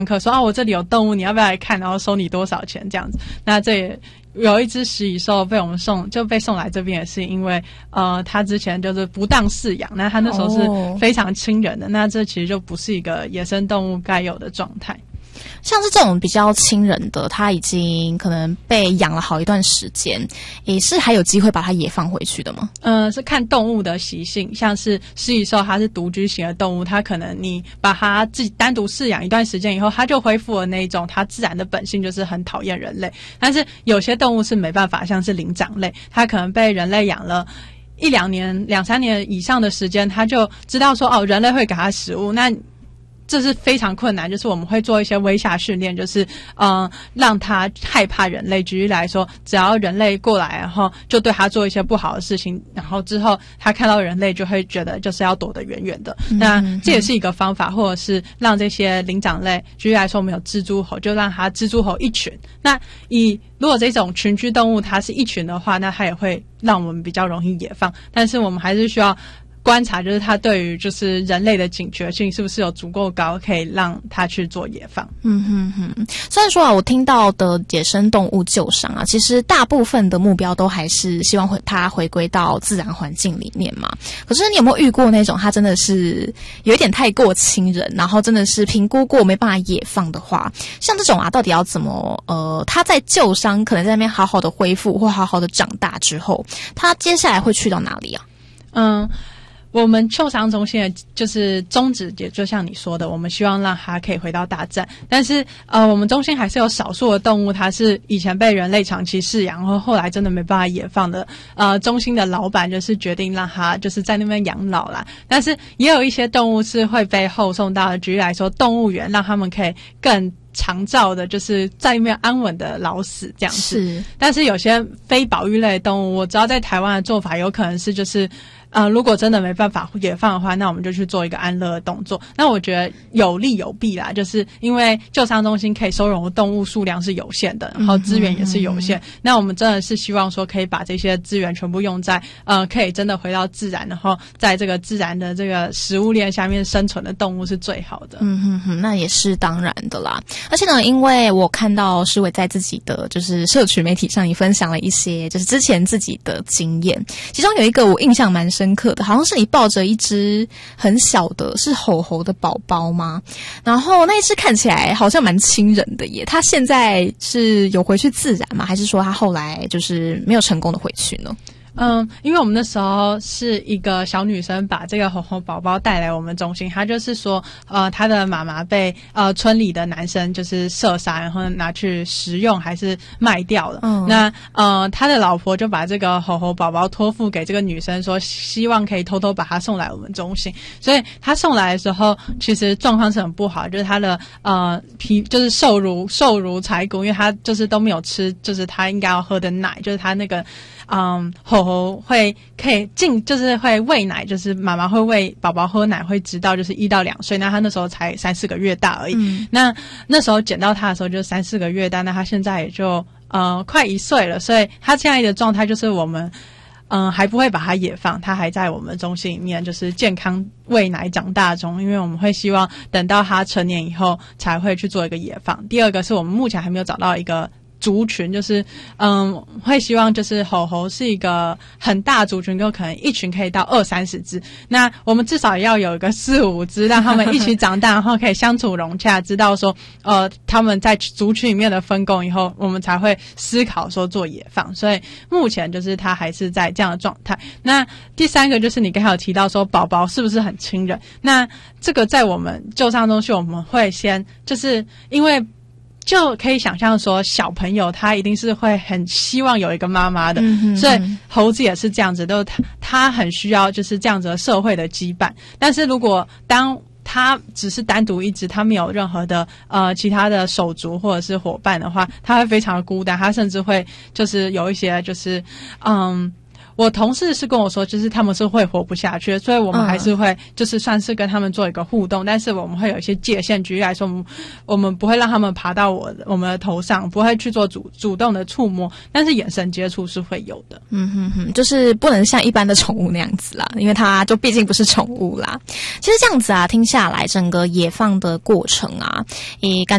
客说我这里有动物，你要不要来看？然后收你多少钱这样子。那这也有一只食蚁兽被我们被送来这边，也是因为它之前就是不当饲养，那它那时候是非常亲人的，那这其实就不是一个野生动物该有的状态。 像是这种比较亲人的，它已经可能被养了好一段时间，也是还有机会把它野放回去的吗？ 是看动物的习性，像是食蚁兽它是独居型的动物，它可能你把它自己单独饲养一段时间以后，它就恢复了那一种它自然的本性，就是很讨厌人类。但是有些动物是没办法，像是灵长类，它可能被人类养了1-2年、2-3年以上的时间，它就知道说人类会给它食物，那这是非常困难，就是我们会做一些威吓训练，就是让他害怕人类。举例来说，只要人类过来，然后就对他做一些不好的事情，然后之后他看到人类就会觉得就是要躲得远远的。那这也是一个方法，或者是让这些灵长类，举例来说，我们有蜘蛛猴，就让它蜘蛛猴一群。那如果这种群居动物它是一群的话，那它也会让我们比较容易野放，但是我们还是需要观察，就是它对于就是人类的警觉性是不是有足够高，可以让它去做野放。 虽然说我听到的野生动物救伤其实大部分的目标都还是希望它回归到自然环境里面嘛。可是你有没有遇过那种它真的是有一点太过亲人，然后真的是评估过没办法野放的话，像这种到底要怎么它在救伤可能在那边好好的恢复或好好的长大之后，它接下来会去到哪里啊？ 我们救伤中心的就是宗旨，也就像你说的，我们希望让它可以回到大自然。但是我们中心还是有少数的动物，它是以前被人类长期饲养，然后后来真的没办法野放的。中心的老板就是决定让它就是在那边养老啦。但是也有一些动物是会被后送到，举例来说，动物园让他们可以更长照的，就是在那边安稳的老死这样子。是，但是有些非保育类的动物，我知道在台湾的做法有可能是就是如果真的没办法野放的话，那我们就去做一个安乐的动作。那我觉得有利有弊啦，就是因为救伤中心可以收容的动物数量是有限的，然后资源也是有限。那我们真的是希望说可以把这些资源全部用在可以真的回到自然，然后在这个自然的这个食物链下面生存的动物是最好的。 那也是当然的啦。而且呢，因为我看到诗伟在自己的就是社群媒体上也分享了一些就是之前自己的经验，其中有一个我印象蛮深刻的，好像是你抱着一只很小的是猴猴的宝宝吗？然后那一只看起来好像蛮亲人的耶，它现在是有回去自然吗？还是说它后来就是没有成功的回去呢？ 因为我们那时候是一个小女生把这个猴猴宝宝带来我们中心，她就是说她的妈妈被村里的男生就是射杀，然后拿去食用还是卖掉了。那她的老婆就把这个猴猴宝宝托付给这个女生，说希望可以偷偷把她送来我们中心。所以她送来的时候其实状况是很不好，就是她的皮就是瘦如柴骨，因为她就是都没有吃就是她应该要喝的奶，就是她那个猴猴可以就是会喂奶，就是妈妈会喂宝宝喝奶，会直到就是1到2岁，那他那时候才3-4个月大而已。那时候捡到他的时候就3-4个月大，那他现在也就快1岁了，所以他现在的状态就是我们还不会把他野放，他还在我们中心里面就是健康喂奶长大中，因为我们会希望等到他成年以后才会去做一个野放。第二个是我们目前还没有找到一个族群，就是会希望就是猴猴是一个很大族群，就可能一群可以到20-30只，那我们至少要有一个4-5只，让他们一起长大然后可以相处融洽，知道说他们在族群里面的分工以后，我们才会思考说做野放。所以目前就是他还是在这样的状态。那第三个就是你刚才有提到说宝宝是不是很亲人，那这个在我们救伤中心我们会先就是因为就可以想象说小朋友他一定是会很希望有一个妈妈的，所以猴子也是这样子，都他很需要就是这样子的社会的羁绊。但是如果当他只是单独一只，他没有任何的其他的手足或者是伙伴的话，他会非常的孤单，他甚至会就是有一些就是我同事是跟我说，就是他们是会活不下去的，所以我们还是会就是算是跟他们做一个互动，但是我们会有一些界限。举例来说，我们不会让他们爬到我们的头上，不会去做主动的触摸，但是眼神接触是会有的。 就是不能像一般的宠物那样子啦，因为它就毕竟不是宠物啦。其实这样子啊，听下来整个野放的过程啊，感